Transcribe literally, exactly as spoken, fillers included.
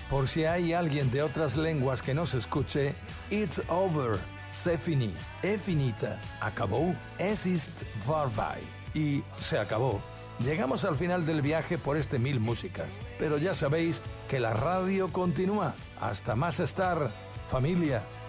Por si hay alguien de otras lenguas que nos escuche, it's over, c'est fini, è finita, acabó, es ist vorbei. Y se acabó. Llegamos al final del viaje por este Mil Músicas, pero ya sabéis que la radio continúa. Hasta más estar, familia.